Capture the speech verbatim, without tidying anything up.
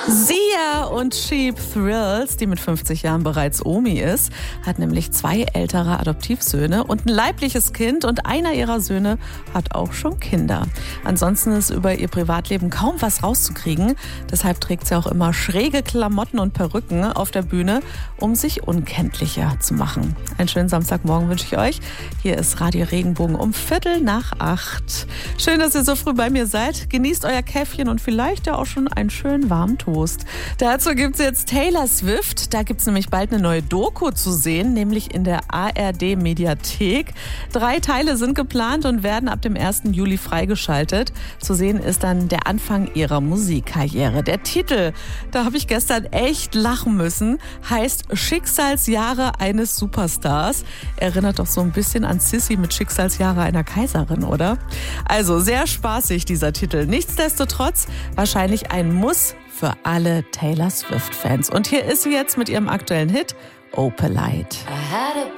Sia und Cheap Thrills, die mit fünfzig Jahren bereits Omi ist, hat nämlich zwei ältere Adoptivsöhne und ein leibliches Kind, und einer ihrer Söhne hat auch schon Kinder. Ansonsten ist über ihr Privatleben kaum was rauszukriegen. Deshalb trägt sie auch immer schräge Klamotten und Perücken auf der Bühne, um sich unkenntlicher zu machen. Einen schönen Samstagmorgen wünsche ich euch. Hier ist Radio Regenbogen um Viertel nach acht. Schön, dass ihr so früh bei mir seid. Genießt euer Käffchen und vielleicht ja auch schon einen schönen warmen Toast. Dazu gibt es jetzt Taylor Swift. Da gibt es nämlich bald eine neue Doku zu sehen, nämlich in der A R D-Mediathek. Drei Teile sind geplant und werden ab dem ersten Juli freigeschaltet. Zu sehen ist dann der Anfang ihrer Musikkarriere. Der Titel, da habe ich gestern echt lachen müssen, heißt Schicksalsjahre eines Superstars. Erinnert doch so ein bisschen an Sissy mit Schicksalsjahre einer Kaiserin, oder? Also sehr spaßig, dieser Titel. Nichtsdestotrotz wahrscheinlich ein Muss für alle Taylor Swift-Fans. Und hier ist sie jetzt mit ihrem aktuellen Hit Opalite. I had a